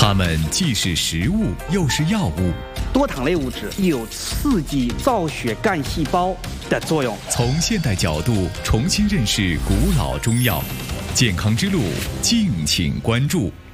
它们既是食物，又是药物。 多糖类物质有刺激造血干细胞的作用。 从现代角度重新认识古老中药，健康之路，敬请关注。